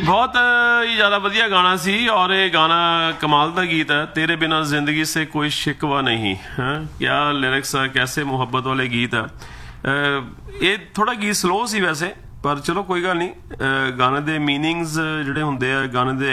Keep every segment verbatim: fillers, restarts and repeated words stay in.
बहुत ही ज़्यादा वधिया गाना सी और ये गाना कमाल का गीत है। तेरे बिना जिंदगी से कोई शिकवा नहीं है, क्या लिरिक्स है, कैसे मुहब्बत वाले गीत है। ये थोड़ा गीत स्लो सी वैसे, पर चलो कोई गल नहीं। गाने दे मीनिंग्स जिहड़े हुंदे आ, गाने दे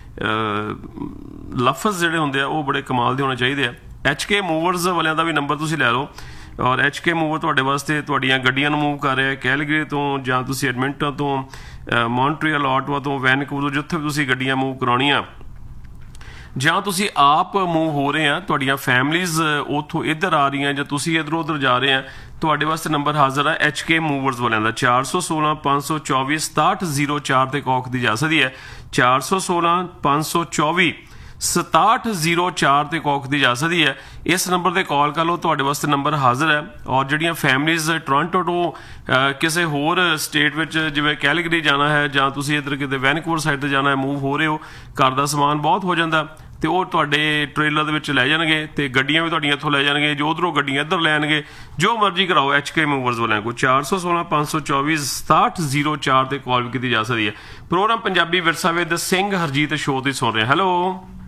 लफज जिहड़े हुंदे आ, वो बड़े कमाल दे होने चाहिए। एच के मूवर्स वालियां दा भी नंबर तुसीं लै लो, और एच के मूवर तुहाडे वास्ते तुहाडीਆਂ ਗੱਡੀਆਂ ਨੂੰ मूव कर रहा है। कैलगरी तो ਜਾਂ ਤੁਸੀਂ ਐਡਮਿੰਟਨ ਤੋਂ, ਮੌਂਟਰੀਅਲ, ਆਟਵਾ ਤੋਂ, ਵੈਨਕੂਵਰ, ਜਿੱਥੇ ਵੀ ਤੁਸੀਂ ਗੱਡੀਆਂ मूव ਕਰਾਉਣੀਆਂ, ਜਾਂ ਤੁਸੀਂ ਆਪ मूव ਹੋ ਰਹੇ ਆ, ਤੁਹਾਡੀਆਂ ਫੈਮਲੀਜ਼ ਉੱਥੋਂ ਇੱਧਰ ਆ ਰਹੀਆਂ ਜਾਂ ਤੁਸੀਂ ਇੱਧਰੋਂ ਉੱਧਰ ਜਾ ਰਹੇ ਆ, ਤੁਹਾਡੇ ਵਾਸਤੇ ਨੰਬਰ ਹਾਜ਼ਰ ਹੈ ਐਚ ਕੇ ਮੂਵਰਸ ਵਾਲਿਆਂ ਦਾ। ਚਾਰ ਸੌ ਸੋਲਾਂ ਪੰਜ ਸੌ ਚੌਵੀ ਸਤਾਹਠ ਜ਼ੀਰੋ ਚਾਰ ਤੇ ਕਾਲ ਕੀਤੀ ਜਾ ਸਕਦੀ ਹੈ। ਚਾਰ ਸੌ ਸੋਲਾਂ ਪੰਜ ਸੌ ਚੌਵੀ ਸਤਾਹਠ ਜ਼ੀਰੋ ਚਾਰ ਤੇ ਕਾਲ ਕੀਤੀ ਜਾ ਸਕਦੀ ਹੈ। ਇਸ ਨੰਬਰ ਤੇ ਕਾਲ ਕਰ ਲਓ, ਤੁਹਾਡੇ ਵਾਸਤੇ ਨੰਬਰ ਹਾਜ਼ਰ ਹੈ। ਔਰ ਜਿਹੜੀਆਂ ਫੈਮਲੀਜ਼ ਟੋਰਾਂਟੋ ਤੋਂ ਕਿਸੇ ਹੋਰ ਸਟੇਟ ਵਿੱਚ ਜਿਵੇਂ ਕੈਲਗਰੀ ਜਾਣਾ ਹੈ, ਜਾਂ ਤੁਸੀਂ ਇੱਧਰ ਕਿਤੇ ਵੈਨਕੂਵਰ ਸਾਈਡ ਤੇ ਜਾਣਾ ਹੈ, ਮੂਵ ਹੋ ਰਹੇ ਹੋ, ਘਰ ਦਾ ਸਮਾਨ ਬਹੁਤ ਹੋ ਜਾਂਦਾ, ਤੇ ਉਹ ਤੁਹਾਡੇ ਟ੍ਰੇਲਰ ਦੇ ਵਿੱਚ ਲੈ ਜਾਣਗੇ, ਤੇ ਗੱਡੀਆਂ ਵੀ ਤੁਹਾਡੀਆਂ ਇੱਥੋਂ ਲੈ ਜਾਣਗੇ, ਜੋ ਉਧਰੋਂ ਗੱਡੀਆਂ ਇੱਧਰ ਲੈਣਗੇ। ਜੋ ਮਰਜ਼ੀ ਕਰਾਓ ਐਚ ਕੇ ਮੂਵਰਸ ਵਾਲਿਆਂ ਕੋਲ। ਚਾਰ ਸੌ ਸੋਲਾਂ ਪੰਜ ਸੌ ਚੌਵੀ ਸਤਾਹਠ ਜ਼ੀਰੋ ਚਾਰ ਤੇ ਕਾਲ ਵੀ ਕੀਤੀ ਜਾ ਸਕਦੀ ਹੈ। ਪ੍ਰੋਗਰਾਮ ਪੰਜਾਬੀ ਵਿਰਸਾ ਵਿਦ ਸਿੰਘ ਹਰਜੀਤ ਸ਼ੋਅ ਤੇ ਸੁਣ ਰਹੇ। ਹੈਲੋ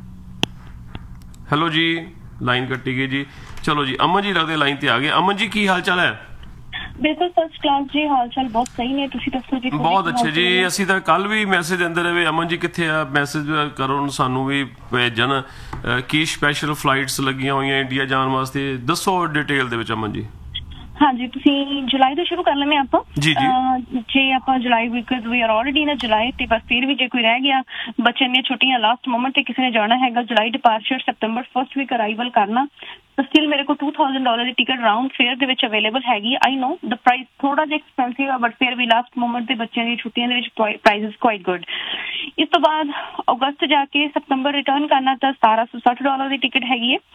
ਹੈਲੋ ਜੀ, ਲਾਈਨ ਕੱਟੀ ਗਈ ਜੀ। ਚਲੋ ਜੀ, ਅਮਨ ਜੀ ਲੱਗਦੇ ਲਾਈਨ ਤੇ ਆ ਗਏ। ਅਮਨ ਜੀ, ਕੀ ਹਾਲ ਚਾਲ ਹੈ? ਬਿਲਕੁਲ ਫਸਟ ਕਲਾਸ ਜੀ, ਹਾਲ ਚਾਲ ਬਹੁਤ ਸਹੀ ਨੇ, ਤੁਸੀਂ ਦੱਸੋ ਜੀ? ਬਹੁਤ ਅੱਛੇ ਜੀ। ਅਸੀਂ ਤਾਂ ਕੱਲ ਵੀ ਮੈਸੇਜ ਦਿੰਦੇ ਰਹੇ, ਅਮਨ ਜੀ ਕਿੱਥੇ ਆ, ਮੈਸੇਜ ਕਰੋ ਸਾਨੂੰ ਵੀ ਭੇਜਣ। ਕੀ ਸਪੈਸ਼ਲ ਫਲਾਈਟਸ ਲੱਗੀਆਂ ਹੋਈਆਂ ਇੰਡੀਆ ਜਾਣ ਵਾਸਤੇ, ਦੱਸੋ ਡਿਟੇਲ ਦੇ ਵਿੱਚ ਅਮਨ ਜੀ। ਹਾਂਜੀ, ਤੁਸੀਂ ਜੁਲਾਈ ਤੋਂ ਸ਼ੁਰੂ ਕਰ ਲੈਂਦੇ ਆਪਾਂ ਜੀ ਜੀ। ਜੇ ਆਪਾਂ ਜੁਲਾਈ, ਬਿਕਾਜ਼ ਵੀ ਆਰ ਆਲਰੇਡੀ ਇਨ ਜੁਲਾਈ, ਤੇ ਬਸ ਫਿਰ ਵੀ ਜੇ ਕੋਈ ਰਹਿ ਗਿਆ, ਬੱਚੇ ਨੇ ਛੁੱਟੀਆਂ ਲਾਸਟ ਮੋਮੈਂਟ ਤੇ ਕਿਸੇ ਨੇ ਜਾਣਾ ਹੈਗਾ, ਜੁਲਾਈ ਡਿਪਾਰਚਰ, ਸਤੰਬਰ ਫਸਟ ਵੀਕ ਅਰਾਈਵਲ ਕਰਨਾ, ਤਾਂ ਸਟਿਲ ਮੇਰੇ ਕੋਲ to thousand dollar the ticket round fair ਦੇ ਵਿੱਚ ਅਵੇਲੇਬਲ ਹੈਗੀ। ਆਈ ਨੋ ਦ ਪ੍ਰਾਈਸ ਥੋੜਾ ਜਿਹਾ ਐਕਸਪੈਂਸਿਵ ਆ, ਬਟ ਫਿਰ ਵੀ ਲਾਸਟ ਮੋਮੈਂਟ ਤੇ ਬੱਚਿਆਂ ਦੀਆਂ ਛੁੱਟੀਆਂ ਦੇ ਵਿੱਚ ਪ੍ਰਾਈਸ ਕੁਆਇਟ ਗੁੱਡ। ਇਸ ਤੋਂ ਬਾਅਦ ਅਗਸਤ ਜਾ ਕੇ ਸਤੰਬਰ ਰਿਟਰਨ ਕਰਨਾ ਤਾਂ ਸਤਾਰਾਂ ਸੌ ਸੱਠ ਡਾਲਰ ਦੀ ਟਿਕਟ ਹੈਗੀ ਹੈ।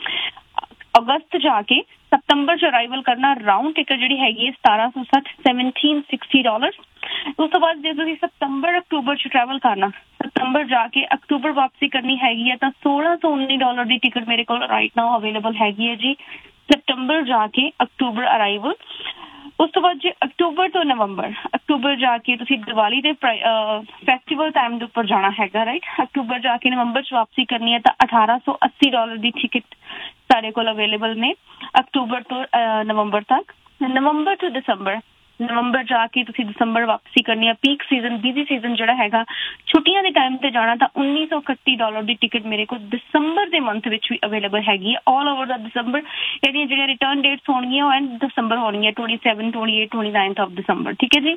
ਅਗਸਤ ਜਾ ਕੇ ਸਤੰਬਰ ਚ ਅਰਾਈਵਲ ਕਰਨਾ, ਰਾਊਂਡ ਟਿਕਟ ਜਿਹੜੀ ਹੈਗੀ ਹੈ ਸਤਾਰਾਂ ਸੌ ਸੱਠ ਸੈਵਨਟੀਨ ਸਿਕਸਟੀ ਡਾਲਰ। ਉਸ ਤੋਂ ਬਾਅਦ ਜੇ ਤੁਸੀਂ ਸਤੰਬਰ ਅਕਤੂਬਰ ਚ ਟਰੈਵਲ ਕਰਨਾ, ਸਤੰਬਰ ਜਾ ਕੇ ਅਕਤੂਬਰ ਵਾਪਸੀ ਕਰਨੀ ਹੈਗੀ ਹੈ, ਤਾਂ ਸੋਲਾਂ ਸੌ ਉੱਨੀ ਡਾਲਰ ਦੀ ਟਿਕਟ ਮੇਰੇ ਕੋਲ ਰਾਈਟ ਨਾਓ ਅਵੇਲੇਬਲ ਹੈਗੀ ਹੈ ਜੀ, ਸਤੰਬਰ ਜਾ ਕੇ ਅਕਤੂਬਰ ਅਰਾਈਵਲ। ਉਸ ਤੋਂ ਬਾਅਦ ਜੇ ਅਕਤੂਬਰ ਤੋਂ ਨਵੰਬਰ, ਅਕਤੂਬਰ ਜਾ ਕੇ ਤੁਸੀਂ ਦੀਵਾਲੀ ਦੇ ਫੈਸਟੀਵਲ ਟਾਈਮ ਦੇ ਉੱਪਰ ਜਾਣਾ ਹੈਗਾ, ਰਾਈਟ, ਅਕਤੂਬਰ ਜਾ ਕੇ ਨਵੰਬਰ ਚ ਵਾਪਸੀ ਕਰਨੀ ਹੈ, ਤਾਂ ਅਠਾਰਾਂ ਸੌ ਅੱਸੀ ਡਾਲਰ ਦੀ ਟਿਕਟ ਸਾਡੇ ਕੋਲ ਅਵੇਲੇਬਲ ਨੇ ਅਕਤੂਬਰ ਤੋਂ ਨਵੰਬਰ ਤੱਕ। ਨਵੰਬਰ ਤੋਂ ਦਸੰਬਰ, ਨਵੰਬਰ ਜਾ ਕੇ ਤੁਸੀਂ ਦਸੰਬਰ ਵਾਪਸੀ ਕਰਨੀ ਹੈ, ਪੀਕ ਸੀਜ਼ਨ, ਬਿਜ਼ੀ ਸੀਜ਼ਨ ਜਿਹੜਾ ਹੈਗਾ, ਛੁੱਟੀਆਂ ਦੇ ਟਾਈਮ ਤੇ ਜਾਣਾ, ਤਾਂ ਉੱਨੀ ਸੌ ਇਕੱਤੀ ਡਾਲਰ ਦੀ ਟਿਕਟ ਮੇਰੇ ਕੋਲ ਦਸੰਬਰ ਦੇ ਮੰਥ ਵਿੱਚ ਵੀ ਅਵੇਲੇਬਲ ਹੈਗੀ ਹੈ। ਆਲ ਓਵਰ ਦਾ ਦਸੰਬਰ, ਇਹਦੀਆਂ ਜਿਹੜੀਆਂ ਰਿਟਰਨ ਡੇਟਸ ਹੋਣਗੀਆਂ ਉਹ ਐਂਡ ਦਸੰਬਰ ਹੋਣਗੀਆਂ, twenty seven, twenty eight, twenty ninth of ਦਸੰਬਰ, ਠੀਕ ਹੈ ਜੀ।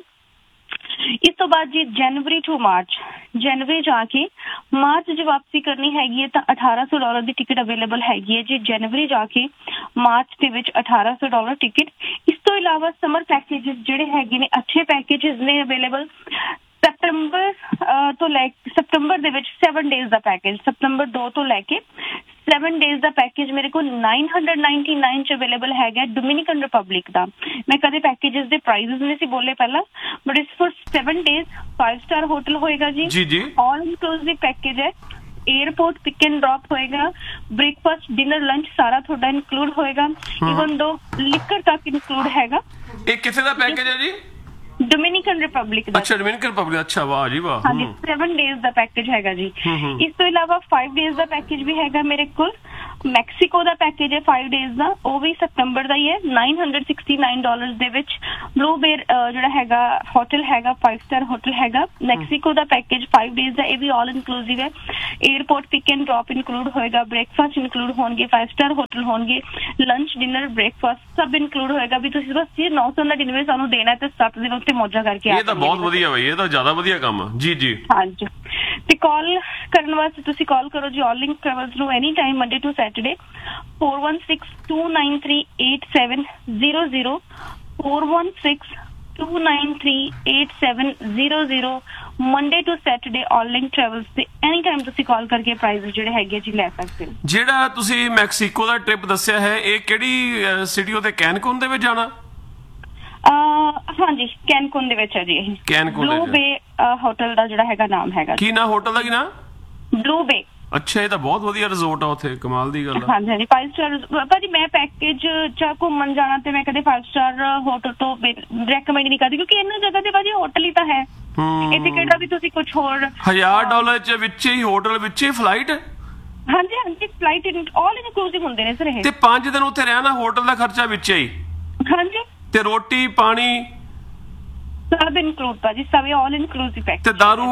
ਇਸ ਤੋਂ ਬਾਅਦ ਜੀ ਜਨਵਰੀ ਟੂ ਮਾਰਚ, ਜਨਵਰੀ ਜਾ ਕੇ ਮਾਰਚ ਚ ਵਾਪਸੀ ਕਰਨੀ ਹੈਗੀ ਹੈ, ਤਾਂ ਅਠਾਰਾਂ ਸੌ ਡਾਲਰ ਦੀ ਟਿਕਟ ਅਵੇਲੇਬਲ ਹੈਗੀ ਹੈ ਜੀ, ਜਨਵਰੀ ਜਾ ਕੇ ਮਾਰਚ ਦੇ ਵਿੱਚ ਅਠਾਰਾਂ ਸੌ ਡਾਲਰ ਟਿਕਟ। ਇਸ ਤੋਂ ਇਲਾਵਾ ਸਮਰ ਪੈਕੇਜਸ ਜਿਹੜੇ ਹੈਗੇ ਨੇ, ਅੱਛੇ ਪੈਕੇਜਸ ਨੇ ਅਵੇਲੇਬਲ। ਸਤੰਬਰ ਤੋਂ ਲੈ ਸਤੰਬਰ ਦੇ ਵਿੱਚ ਸੈਵਨ ਡੇਜ਼ ਦਾ ਪੈਕੇਜ, ਸਤੰਬਰ ਦੋ ਤੋਂ ਲੈ ਕੇ ਸੈਵਨ ਡੇਜ਼ ਦਾ ਪੈਕੇਜ ਮੇਰੇ ਕੋਲ ਨਾਈਨ ਹੰਡਰਡ ਨਾਈਨਟੀ ਨਾਈਨ ਚ ਅਵੇਲੇਬਲ ਹੈਗਾ, ਡੋਮਿਨਿਕਨ ਰਿਪਬਲਿਕ ਦਾ। ਮੈਂ ਕਦੇ ਪੈਕੇਜਸ ਦੇ ਪ੍ਰਾਈਸਿਸ ਨਹੀਂ ਸੀ ਬੋਲੇ ਪਹਿਲਾਂ, ਬਟ ਇਸ for seven days five star hotel ਹੋਏਗਾ ਜੀ, ਆਲ ਇਨਕਲੂਸਿਵ ਪੈਕੇਜ ਹੈ। 에어ਪੋਰਟ ਪਿਕ ਐਂਡ ਡ੍ਰੌਪ ਹੋਏਗਾ, ਬ੍ਰੇਕਫਾਸਟ, ਡਿਨਰ, ਲੰਚ ਸਾਰਾ ਤੁਹਾਡਾ ਇਨਕਲੂਡ ਹੋਏਗਾ, ਈਵਨ ਦੋ ਲਿਕਰ ਤੱਕ ਇਨਕਲੂਡ ਹੈਗਾ। ਇਹ ਕਿਸੇ ਦਾ ਪੈਕੇਜ ਹੈ ਜੀ? ਡੋਮਿਨਿਕਨ ਰਿਪਬਲਿਕ ਦਾ। ਅੱਛਾ, ਡੋਮਿਨਿਕਨ ਰਿਪਬਲਿਕ, ਅੱਛਾ, ਵਾਹ ਜੀ ਵਾਹ। ਹਾਂਜੀ, ਸੈਵਨ ਡੇਜ਼ ਦਾ ਪੈਕੇਜ ਹੈਗਾ ਜੀ। ਇਸ ਤੋਂ ਇਲਾਵਾ ਫਾਈਵ ਡੇਜ਼ ਦਾ ਪੈਕੇਜ ਵੀ ਹੈਗਾ ਮੇਰੇ ਕੋਲ। ਮੈਕਸੀਕੋ ਦਾ ਪੈਕੇਜ ਹੈ ਫਾਈਵ ਡੇਜ਼ ਦਾ, ਉਹ ਵੀ ਸਤੰਬਰ ਦਾ ਹੀ ਹੈ, nine hundred sixty nine dollar ਦੇ ਵਿੱਚ। ਬਲੂ ਬੇਰ ਜਿਹੜਾ ਹੈਗਾ ਹੋਟਲ ਹੈਗਾ, ਫਾਈਵ ਸਟਾਰ ਹੋਟਲ ਹੈਗਾ, ਮੈਕਸੀਕੋ ਦਾ ਪੈਕੇਜ ਫਾਈਵ ਡੇਜ਼ ਦਾ, ਇਹ ਵੀ ਆਲ ਇਨਕਲੂਸਿਵ ਹੈ। Airport pick and drop include ਹੋਏਗਾ, ਬ੍ਰੇਕਫਾਸਟ ਇਨਕਲੂਡ ਹੋਣਗੇ, ਫਾਈਵ ਸਟਾਰ ਹੋਟਲ ਹੋਣਗੇ, ਲੰਚ, ਡਿਨਰ, ਬ੍ਰੇਕਫਾਸਟ ਸਭ ਇਨਕਲੂਡ ਹੋਏਗਾ। ਵੀ ਤੁਸੀਂ ਬਸ ਜੇ ਨੌ ਸੌ ਦਾ ਡਿਨਰ ਸਾਨੂੰ ਦੇਣਾ ਤੇ ਸੱਤ ਦਿਨ ਉੱਤੇ ਮੌਜਾਂ ਕਰਕੇ ਆ। ਇਹ ਤਾਂ ਬਹੁਤ ਵਧੀਆ ਬਈ, ਇਹ ਤਾਂ ਜ਼ਿਆਦਾ ਵਧੀਆ ਕੰਮ ਆ ਜੀ ਜੀ। ਹਾਂਜੀ, ਤੇ ਕਾਲ ਕਰਨ ਵਾਸਤੇ ਤੁਸੀਂ ਕਾਲ ਕਰੋ ਜੀ ਆਲ ਲਿੰਕ ਟਰੈਵਲਸ ਨੂੰ any time Monday to Saturday, four one six two nine three eight seven zero zero, four one six two nine three eight seven zero zero, Monday to Saturday all link travels ਤੇ any time ਤੁਸੀਂ ਕਾਲ ਕਰਕੇ price ਜਿਹੜੇ ਹੈਗੇ ਜੀ ਲੈ ਸਕਦੇ ਹੋ। ਜਿਹੜਾ ਤੁਸੀਂ ਮੈਕਸੀਕੋ ਦਾ ਟ੍ਰਿਪ ਦੱਸਿਆ ਹੈ, ਇਹ ਕਿਹੜੀ ਸਿਟੀ ਉਤੇ, ਕੈਨਕੂਨ ਦੇ ਵਿੱਚ ਜਾਣਾ? ਹਾਂਜੀ, ਕੈਨਕੂਨ ਦੇ ਵਿੱਚ ਹੈ ਜੀ। ਕੈਨਕੂਨ ਬਲੂ ਬੇ ਹੋਟਲ ਦਾ ਜਿਹੜਾ ਹੈਗਾ ਨਾਮ ਹੈਗਾ। ਕੀ ਨਾ ਹੋਟਲ ਦਾ ਕੀ ਨਾ? ਬਲੂ ਬੇ। ਅੱਛਾ, ਇਹ ਤਾਂ ਬਹੁਤ ਵਧੀਆ ਰਿਜ਼ੋਰਟ ਆ ਉੱਥੇ, ਕਮਾਲ ਦੀ ਗੱਲ ਆ। ਹਾਂਜੀ ਹਾਂਜੀ, ਫਾਈਵ ਸਟਾਰ ਭਾਜੀ। ਮੈਂ ਪੈਕੇਜ ਚ ਘੁੰਮਣ ਜਾਣਾ ਤੇ ਮੈਂ ਕਦੇ ਫਾਈਵ ਸਟਾਰ ਹੋਟਲ ਤੋਂ ਰੈਕਮੈਂਡ ਨਹੀਂ ਕਰਦੀ, ਕਿਉਂਕਿ ਇਹਨਾਂ ਜਗ੍ਹਾ ਤੇ ਭਾਜੀ ਹੋਟਲ ਹੀ ਤਾਂ ਹੈ। ਇਹ ਟਿਕਟ ਦਾ ਵੀ ਤੁਸੀਂ ਕੁਝ ਹੋਰ ਹਜ਼ਾਰ ਡਾਲਰ ਚ ਵਿੱਚ ਹੀ ਹੋਟਲ ਵਿੱਚ ਹੀ ਫਲਾਈਟ ਹਾਂਜੀ ਹਾਂਜੀ ਫਲਾਈਟ ਆਲ ਇਨਕਲੂਸਿਵ ਹੁੰਦੇ ਨੇ ਸਰ ਇਹ ਤੇ ਪੰਜ ਦਿਨ ਉੱਥੇ ਰਹਿਣਾ ਹੋਟਲ ਦਾ ਖਰਚਾ ਵਿੱਚ ਹੀ ਹਾਂਜੀ ਤੇ ਰੋਟੀ ਪਾਣੀ ਸਭ ਇਨਕਲੂਡ ਭਾਜੀ ਸਭ ਆਲ ਇਨਕਲੂਸਿਵ ਪੈਕੇਜ ਤੇ ਦਾਰੂ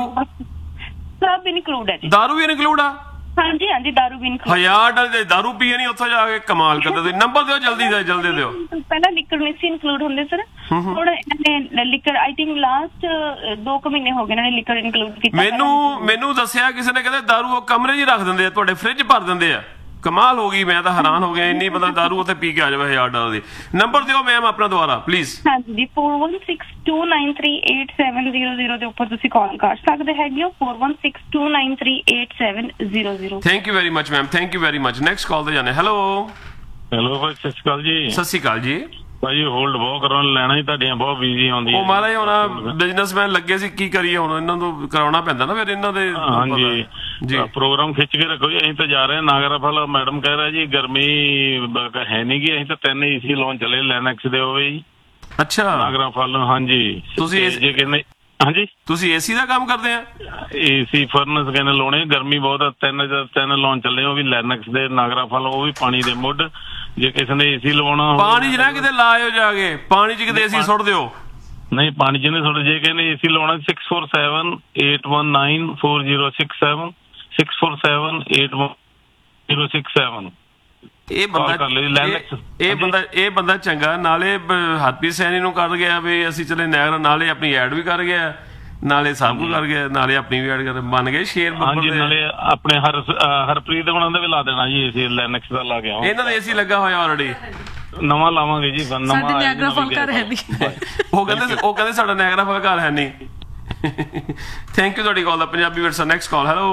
ਸਭ ਇਨਕਲੂਡ ਹੈ ਜੀ ਦਾਰੂ ਵੀ ਇਨਕਲੂਡ ਆ ਹਾਂਜੀ ਹਾਂਜੀ ਦਾਰੂ ਵੀ ਇਨਕਲੂਡ ਹਜ਼ਾਰ ਡਾਲਰ ਦੇ ਦਾਰੂ ਪੀਏ ਨਹੀਂ ਉੱਥੇ ਜਾ ਕੇ ਕਮਾਲ ਕਰਦੇ ਤੁਸੀਂ ਨੰਬਰ ਦਿਓ ਜਲਦੀ ਦੇ ਜਲਦੀ ਦਿਓ ਪਹਿਲਾਂ ਲਿਕਰ ਨਹੀਂ ਸੀ ਇਨਕਲੂਡ ਹੁੰਦੇ ਸਰ ਹੁਣ ਇਹਨਾਂ ਨੇ ਲਿਕਰ ਆਈ ਥਿੰਕ ਲਾਸਟ ਦੋ ਕੁ ਮਹੀਨੇ ਹੋ ਗਏ ਇਹਨਾਂ ਨੇ ਲਿਕਰ ਇਨਕਲੂਡ ਕੀਤਾ ਮੈਨੂੰ ਮੈਨੂੰ ਦੱਸਿਆ ਕਿਸੇ ਨੇ ਕਹਿੰਦੇ ਦਾਰੂ ਉਹ ਕਮਰੇ 'ਚ ਹੀ ਰੱਖ ਦਿੰਦੇ ਆ ਤੁਹਾਡੇ ਫ੍ਰਿਜ ਭਰ ਦਿੰਦੇ ਆ ਕਮਾਲ ਹੋ ਗਈ ਮੈਂ ਤਾਂ ਹੈਰਾਨ ਹੋ ਗਿਆ ਇੰਨੀ ਬੰਦਾ ਦਾਰੂ ਉੱਥੇ ਪੀ ਕੇ ਆ ਜਾਵੇ ਹਜ਼ਾਰ ਡਾਲਰ ਦੀ ਨੰਬਰ ਦਿਓ ਮੈਮ ਆਪਣਾ ਦੁਬਾਰਾ ਪਲੀਜ਼ ਹਾਂਜੀ ਜੀ four one six two nine three eight seven zero zero ਦੇ ਉੱਪਰ ਤੁਸੀਂ ਕਾਲ ਕਰ ਸਕਦੇ ਹੈਗੇ ਹੋ four one six two nine three eight seven zero zero thank you very much ma'am thank you very much next call ਤੇ ਜਾਣੇ hello hello ਭਾਈ ਸਤਿ ਸ਼੍ਰੀ ਅਕਾਲ ਜੀ ਸਤਿ ਸ਼੍ਰੀ ਅਕਾਲ ਜੀ ਭਾਈ ਹੋਲਡ ਬਹੁਤ ਕਰਾਉਣ ਲੈਣਾ ਹੀ ਤੁਹਾਡੀਆਂ ਬਹੁਤ ਬਿਜ਼ੀ ਆਉਂਦੀਆਂ ਉਹ ਮਹਾਰਾਜ ਹੁਣ ਬਿਜ਼ਨਸਮੈਨ ਲੱਗੇ ਸੀ ਕੀ ਕਰੀਏ ਹੁਣ ਇਹਨਾਂ ਨੂੰ ਕਰਾਉਣਾ ਪੈਂਦਾ ਨਾ ਫਿਰ ਇਹਨਾਂ ਦੇ ਹਾਂਜੀ ਜੀ ਪ੍ਰੋਗਰਾਮ ਖਿੱਚ ਕੇ ਰੱਖੋ ਜੀ ਅਸੀਂ ਤਾਂ ਜਾ ਰਹੇ ਹਾਂ ਨਾਗਰਾ ਫਲ ਮੈਡਮ ਕਹਿ ਰਿਹਾ ਜੀ ਗਰਮੀ ਹੈ ਨਹੀਂ ਗੀ ਅਸੀਂ ਤਾਂ ਤਿੰਨ ਏਸੀ ਲਾਉਣ ਚਲੇ ਲੈਨੈਕਸ ਦੇ ਹੋਵੇ ਜੀ ਅੱਛਾ ਨਾਗਰਾ ਫਲ ਹਾਂਜੀ ਤੁਸੀਂ ਜੇ ਕਹਿੰਦੇ ਹਾਂਜੀ ਤੁਸੀਂ ਏਸੀ ਦਾ ਕੰਮ ਕਰਦੇ ਆ ਏਸੀ ਫਰਨਸ ਕਹਿੰਦੇ ਲਾਉਣੇ ਗਰਮੀ ਬਹੁਤ ਆ ਤਿੰਨ ਤਿੰਨ ਲਾਉਣ ਚੱਲੇ ਉਹ ਵੀ ਲੈਨੈਕਸ ਦੇ ਨਾਗਰਾ ਫਲ ਉਹ ਵੀ ਪਾਣੀ ਦੇ ਮੁੱਢ ਜੇ ਕਿਸੇ ਨੇ ਏਸੀ ਲਵਾਉਣਾ ਪਾਣੀ 'ਚ ਨਾ ਕਿਤੇ ਲਾਇਓ ਜਾ ਕੇ ਪਾਣੀ 'ਚ ਕਿਤੇ ਏਸੀ ਸੁੱਟ ਦਿਓ ਨਹੀਂ ਪਾਣੀ 'ਚ ਨਹੀਂ ਸੁੱਟ ਜੇ ਕਹਿੰਦੇ ਏਸੀ ਲਾਉਣਾ six four seven eight one nine four zero six seven six four seven eight one zero six seven ਇਹ ਬੰਦਾ ਇਹ ਬੰਦਾ ਇਹ ਬੰਦਾ ਚੰਗਾ ਨਾਲੇ ਹਰਪ੍ਰੀਤ ਸੈਣੀ ਨੂੰ ਕਰ ਗਿਆ ਵੀ ਅਸੀਂ ਚਲੇ ਨਹਿਰ ਨਾਲੇ ਆਪਣੀ ਐਡ ਵੀ ਕਰ ਗਿਆ ਨਾਲੇ ਸਭ ਕੁਝ ਕਰ ਗਿਆ ਨਾਲੇ ਆਪਣੀ ਵੀ ਐਡ ਕਰ ਬਣ ਗਏ ਸ਼ੇਰ ਹਾਂਜੀ ਨਾਲੇ ਆਪਣੇ ਹਰ ਹਰਪ੍ਰੀਤ ਉਹਨਾਂ ਦਾ ਵੀ ਲਾ ਦੇਣਾ ਜੀ ਏਸੀ ਲੈਨੈਕਸ ਦਾ ਲਾ ਗਿਆ ਇਹਨਾਂ ਦਾ ਏਸੀ ਲੱਗਾ ਹੋਇਆ ਆਲਰੇਡੀ ਨਵਾਂ ਲਾਵਾਂਗੇ ਜੀ ਨਵਾਂ ਨਿਆਗਰਾ ਫਾਲ ਘਰ ਹੈ ਨਹੀਂ ਉਹ ਕਹਿੰਦੇ ਉਹ ਕਹਿੰਦੇ ਸਾਡਾ ਨਿਆਗਰਾ ਫਾਲ ਘਰ ਹੈ ਨਹੀਂ ਥੈਂਕ ਯੂ ਤੁਹਾਡੀ ਕਾਲ ਦਾ ਪੰਜਾਬੀ ਵਿਰਸਾ ਨੈਕਸਟ ਕਾਲ ਹੈਲੋ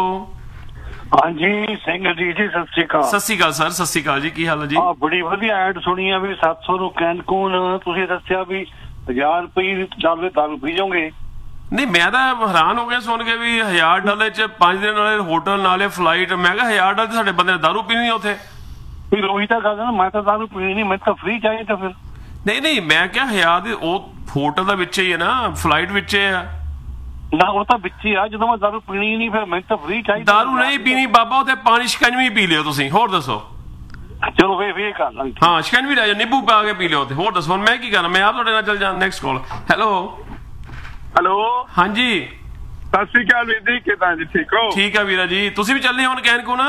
ਹਾਂਜੀ ਸਿੰਘ ਜੀ ਜੀ ਸਤਿ ਸ਼੍ਰੀ ਅਕਾਲ ਸਤਿ ਸ਼੍ਰੀ ਅਕਾਲ ਸਰ ਸਤਿ ਸ਼੍ਰੀ ਅਕਾਲ ਜੀ ਕੀ ਹਾਲ ਹੈ ਜੀ ਆ ਬੜੀ ਵਧੀਆ ਐਡ ਸੁਣੀ ਆ ਵੀ ਸੱਤ ਸੌ ਨੂੰ ਕੈਨਕੂਨ ਤੁਸੀਂ ਦੱਸਿਆ ਵੀ ਹਜ਼ਾਰ ਰੁਪਏ ਡਾਲਰ ਦਾਰੂ ਪੀ ਜਾਓਗੇ ਨਹੀਂ ਮੈਂ ਤਾਂ ਹੈਰਾਨ ਹੋ ਗਿਆ ਸੁਣ ਕੇ ਵੀ ਹਜ਼ਾਰ ਡਾਲਰ ਚ ਪੰਜ ਦਿਨ ਵਾਲੇ ਹੋਟਲ ਨਾਲੇ ਫਲਾਈਟ ਮੈਂ ਕਿਹਾ ਹਜ਼ਾਰ ਡਾਲਰ ਸਾਡੇ ਬੰਦੇ ਨੇ ਦਾਰੂ ਪੀਣੀ ਉੱਥੇ ਫਿਰ ਉਹੀ ਤਾਂ ਗੱਲ ਨਾ ਮੈਂ ਤਾਂ ਦਾਰੂ ਪੀਣੀ ਨਹੀਂ ਮੈਨੂੰ ਤਾਂ ਫ੍ਰੀ ਚਾਹੀਦਾ ਫਿਰ ਨਹੀਂ ਨਹੀਂ ਮੈਂ ਕਿਹਾ ਹਜ਼ਾਰ ਦੇ ਉਹ ਹੋਟਲ ਦਾ ਵਿੱਚ ਹੀ ਹੈ ਨਾ ਫਲਾਈਟ ਵਿੱਚ ਆ ਨਾ ਉਹ ਤਾਂ ਵਿੱਚ ਹੀ ਆ ਜਦੋਂ ਮੈਂ ਦਾਰੂ ਪੀਣੀ ਨਹੀਂ ਫਿਰ ਮੈਨੂੰ ਤਾਂ ਫ੍ਰੀ ਚਾਹੀਦਾ ਦਾਰੂ ਨਹੀਂ ਪੀਣੀ ਬਾਬਾ ਉੱਥੇ ਪਾਣੀ ਸ਼ਿਕੰਜਵੀ ਪੀ ਲਿਓ ਤੁਸੀਂ ਹੋਰ ਦੱਸੋ ਚਲੋ ਵੇ ਵੇ ਕਰ ਲਾਂਗੇ ਹਾਂ ਸ਼ਿਕੰਜਵੀ ਲੈ ਜਾਓ ਨਿੰਬੂ ਪਾ ਕੇ ਪੀ ਲਿਓ ਉੱਥੇ ਹੋਰ ਦੱਸੋ ਮੈਂ ਕੀ ਕਰਾਂ ਮੈਂ ਆਪ ਤੁਹਾਡੇ ਨਾਲ ਚੱਲ ਜਾਂ ਨੈਕਸਟ ਕਾਲ ਹੈਲੋ ਹੈਲੋ ਹਾਂਜੀ ਸਤਿ ਸ਼੍ਰੀ ਅਕਾਲ ਵੀਰ ਜੀ ਕਿਦਾਂ ਜੀ ਠੀਕ ਹੋ ਠੀਕ ਆ ਵੀਰਾ ਜੀ ਤੁਸੀਂ ਵੀ ਚੱਲੇ ਹੁਣ ਕੈਨਕੂਨ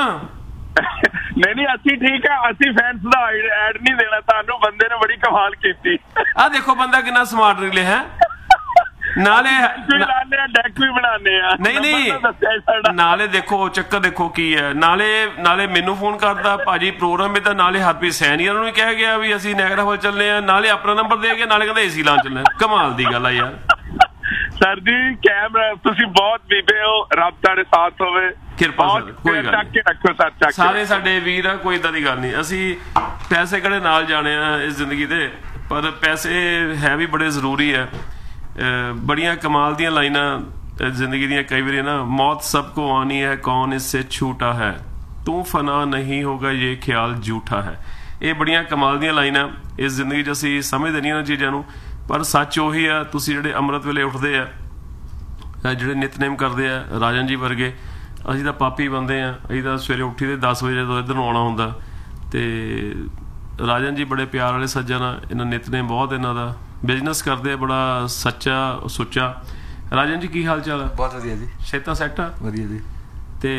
ਨਹੀਂ ਨਹੀਂ ਅਸੀਂ ਠੀਕ ਆ ਅਸੀਂ ਫੈਨਸ ਦਾ ਐਡ ਨਹੀਂ ਦੇਣਾ ਤੁਹਾਨੂੰ ਬੰਦੇ ਨੇ ਬੜੀ ਕਮਾਲ ਕੀਤੀ ਆ ਦੇਖੋ ਬੰਦਾ ਕਿੰਨਾ ਸਮਾਰਟ ਨਿਕਲੇ ਹੈ ਨਾਲੇ ਡੈਕ ਵੀ ਬਣਾਉਂਦੇ ਆ ਨਹੀਂ ਨਹੀਂ ਨਾਲੇ ਦੇਖੋ ਚੱਕਰ ਦੇਖੋ ਕੀ ਹੈ ਨਾਲੇ ਨਾਲੇ ਮੈਨੂੰ ਫੋਨ ਕਰਦਾ ਭਾਜੀ ਪ੍ਰੋਗਰਾਮ ਵਿੱਚ ਤਾਂ ਨਾਲੇ ਹਰਪ੍ਰੀਤ ਸੈਣੀਆਂ ਨੂੰ ਵੀ ਕਹਿ ਗਿਆ ਵੀ ਅਸੀਂ ਨਾਇਗਰਾ ਫਾਲ ਚੱਲੇ ਆ ਨਾਲੇ ਆਪਣਾ ਨੰਬਰ ਦੇ ਕੇ ਨਾਲੇ ਕਹਿੰਦਾ ਏਸੀ ਲਾਉਣ ਚੱਲੇ ਕਮਾਲ ਦੀ ਗੱਲ ਆ ਯਾਰ ਸਰ ਜੀ ਕੈਮਰਾ ਤੁਸੀਂ ਬਹੁਤ ਬੀਬੇ ਹੋ ਰੱਬ ਤੁਹਾਡੇ ਸਾਥ ਹੋਵੇ ਕਿਰਪਾ ਸਰ ਕੋਈ ਗੱਲ ਚੱਕ ਕੇ ਰੱਖੋ ਸਰ ਚੱਕ ਸਾਰੇ ਸਾਡੇ ਵੀਰ ਆ ਕੋਈ ਇਦਾਂ ਦੀ ਗੱਲ ਨਹੀਂ ਅਸੀਂ ਪੈਸੇ ਕਿਹੜੇ ਨਾਲ ਜਾਣੇ ਆ ਇਸ ਜ਼ਿੰਦਗੀ ਦੇ ਪਰ ਪੈਸੇ ਹੈ ਵੀ ਬੜੇ ਜ਼ਰੂਰੀ ਹੈ ਬੜੀਆਂ ਕਮਾਲ ਦੀਆਂ ਲਾਈਨਾਂ ਜ਼ਿੰਦਗੀ ਦੀਆਂ ਕਈ ਵਾਰੀ ਨਾ ਮੌਤ ਸਭ ਕੋ ਆਨੀ ਹੈ ਕੌਣ ਇਸਸੇ ਛੂਟਾ ਹੈ ਤੂੰ ਫਨਾ ਨਹੀਂ ਹੋਗਾ ਇਹ ਖਿਆਲ ਝੂਠਾ ਹੈ ਇਹ ਬੜੀਆਂ ਕਮਾਲ ਦੀਆਂ ਲਾਈਨਾਂ ਇਸ ਜ਼ਿੰਦਗੀ 'ਚ ਅਸੀਂ ਸਮਝਦੇ ਨਹੀਂ ਇਹਨਾਂ ਚੀਜ਼ਾਂ ਨੂੰ ਪਰ ਸੱਚ ਉਹੀ ਆ ਤੁਸੀਂ ਜਿਹੜੇ ਅੰਮ੍ਰਿਤ ਵੇਲੇ ਉੱਠਦੇ ਆ ਜਿਹੜੇ ਨਿਤਨੇਮ ਕਰਦੇ ਆ ਰਾਜਨ ਜੀ ਵਰਗੇ ਅਸੀਂ ਤਾਂ ਪਾਪੀ ਬੰਦੇ ਆ ਅਸੀਂ ਤਾਂ ਸਵੇਰੇ ਉੱਠੀ ਦੇ ਦਸ ਵਜੇ ਜਦੋਂ ਇੱਧਰ ਨੂੰ ਆਉਣਾ ਹੁੰਦਾ ਤੇ ਰਾਜਨ ਜੀ ਬੜੇ ਪਿਆਰ ਵਾਲੇ ਸੱਜਣ ਆ ਇਹਨਾਂ ਨਿਤਨੇਮ ਬਹੁਤ ਇਹਨਾਂ ਦਾ ਬਿਜ਼ਨਸ ਕਰਦੇ ਆ ਬੜਾ ਸੱਚਾ ਸੁੱਚਾ ਰਾਜਨ ਜੀ ਕੀ ਹਾਲ ਚਾਲ ਆ ਬਹੁਤ ਵਧੀਆ ਜੀ ਸਿਹਤਾਂ ਸੈੱਟ ਆ ਵਧੀਆ ਜੀ ਤੇ